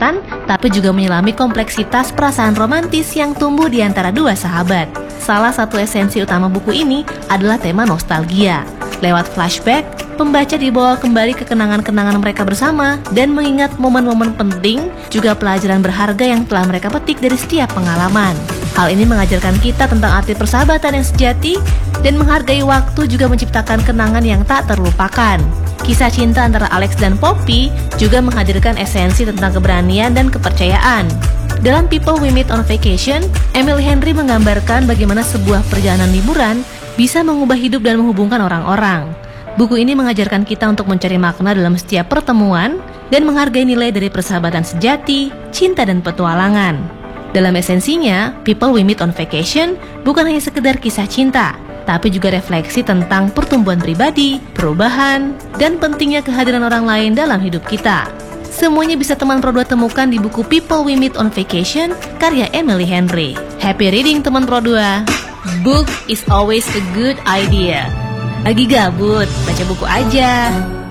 ketakutan, tapi juga menyelami kompleksitas perasaan romantis yang tumbuh di antara dua sahabat. Salah satu esensi utama buku ini adalah tema nostalgia. Lewat flashback, pembaca dibawa kembali ke kenangan-kenangan mereka bersama dan mengingat momen-momen penting, juga pelajaran berharga yang telah mereka petik dari setiap pengalaman. Hal ini mengajarkan kita tentang arti persahabatan yang sejati dan menghargai waktu, juga menciptakan kenangan yang tak terlupakan. Kisah cinta antara Alex dan Poppy juga menghadirkan esensi tentang keberanian dan kepercayaan. Dalam People We Meet on Vacation, Emily Henry menggambarkan bagaimana sebuah perjalanan liburan bisa mengubah hidup dan menghubungkan orang-orang. Buku ini mengajarkan kita untuk mencari makna dalam setiap pertemuan dan menghargai nilai dari persahabatan sejati, cinta, dan petualangan. Dalam esensinya, People We Meet on Vacation bukan hanya sekedar kisah cinta, tapi juga refleksi tentang pertumbuhan pribadi, perubahan, dan pentingnya kehadiran orang lain dalam hidup kita. Semuanya bisa teman Pro 2 temukan di buku People We Meet on Vacation karya Emily Henry. Happy reading teman Pro 2. Book is always a good idea. Lagi gabut, baca buku aja.